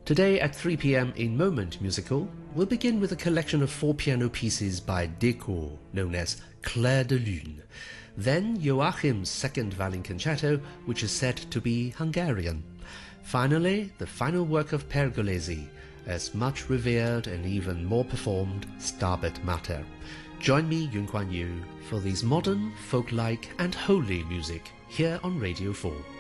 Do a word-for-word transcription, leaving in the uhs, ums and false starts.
Today at three p m in Moment Musical, we'll begin with a collection of four piano pieces by Decaux, known as Clair de Lune. Then Joachim's second violin concerto, which is said to be Hungarian. Finally, the final work of Pergolesi, as much revered and even more performed Stabat Mater. Join me, Yun Kuan Yu, for these modern, folk-like and holy music here on Radio four.